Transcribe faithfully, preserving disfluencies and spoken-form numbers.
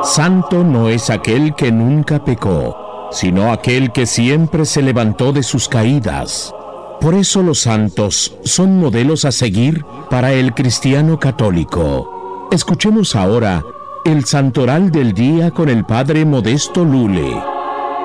Santo no es aquel que nunca pecó, sino aquel que siempre se levantó de sus caídas. Por eso los santos son modelos a seguir para el cristiano católico. Escuchemos ahora el Santoral del Día con el Padre Modesto Lule.